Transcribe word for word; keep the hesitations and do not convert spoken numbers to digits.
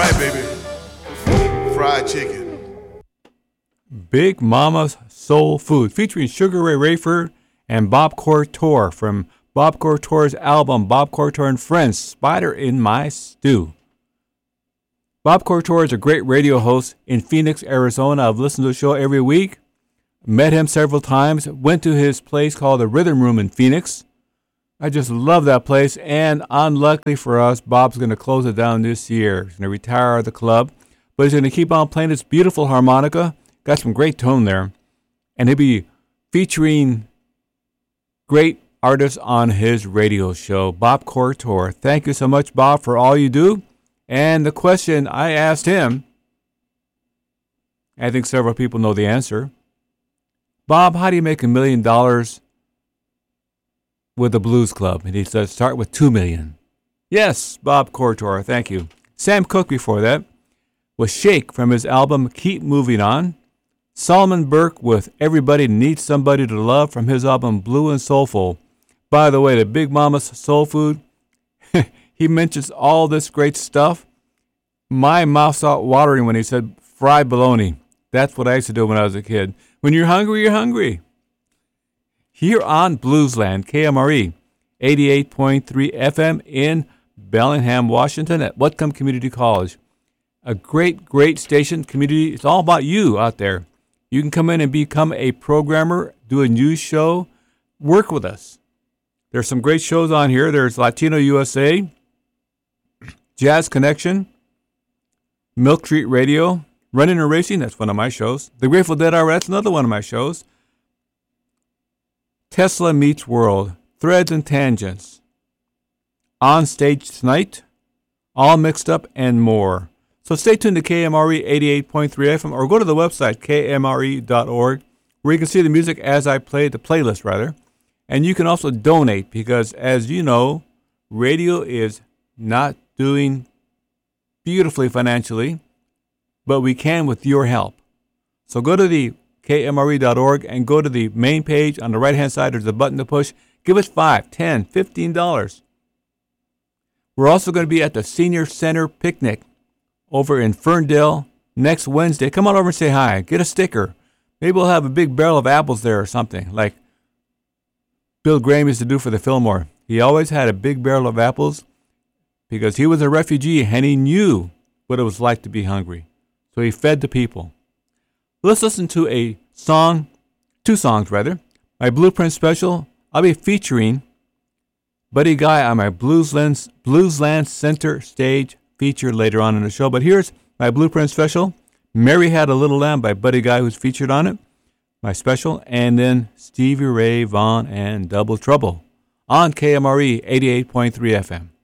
right, baby. Fried chicken. Big Mama's Soul Food, featuring Sugar Ray Rayford and Bob Couture from Bob Couture's album, Bob Couture and Friends, Spider in My Stew. Bob Couture is a great radio host in Phoenix, Arizona. I've listened to the show every week, met him several times, went to his place called the Rhythm Room in Phoenix. I just love that place, and unluckily for us, Bob's going to close it down this year. He's going to retire the club, but he's going to keep on playing his beautiful harmonica. Got some great tone there. And he'll be featuring great artists on his radio show, Bob Couture. Thank you so much, Bob, for all you do. And the question I asked him, I think several people know the answer. Bob, how do you make a million dollars with the Blues Club? And he said, start with two million. Yes, Bob Couture, thank you. Sam Cooke before that was Shake from his album Keep Moving On. Solomon Burke with Everybody Needs Somebody to Love from his album Blue and Soulful. By the way, the Big Mama's Soul Food, he mentions all this great stuff. My mouth started watering when he said fried bologna. That's what I used to do when I was a kid. When you're hungry, you're hungry. Here on Bluesland, K M R E, eighty-eight point three F M in Bellingham, Washington at Whatcom Community College. A great, great station, community. It's all about you out there. You can come in and become a programmer, do a news show, work with us. There's some great shows on here. There's Latino U S A, Jazz Connection, Milk Street Radio, Running and Racing, that's one of my shows. The Grateful Dead Hour, that's another one of my shows. Tesla Meets World, Threads and Tangents, On Stage Tonight, All Mixed Up, and more. So stay tuned to K M R E eighty-eight point three F M or go to the website, K M R E dot org, where you can see the music as I play, the playlist rather. And you can also donate because, as you know, radio is not doing beautifully financially, but we can with your help. So go to the K M R E dot org and go to the main page. On the right-hand side, there's a button to push. Give us five dollars, ten dollars, fifteen dollars. We're also going to be at the Senior Center Picnic over in Ferndale next Wednesday. Come on over and say hi. Get a sticker. Maybe we'll have a big barrel of apples there or something, like Bill Graham used to do for the Fillmore. He always had a big barrel of apples because he was a refugee and he knew what it was like to be hungry. So he fed the people. Let's listen to a song, two songs rather. My Blueprint special, I'll be featuring Buddy Guy on my Bluesland, Bluesland Center stage feature later on in the show. But here's my Blueprint special, Mary Had a Little Lamb by Buddy Guy, who's featured on it, my special, and then Stevie Ray Vaughan and Double Trouble on K M R E eighty-eight point three F M.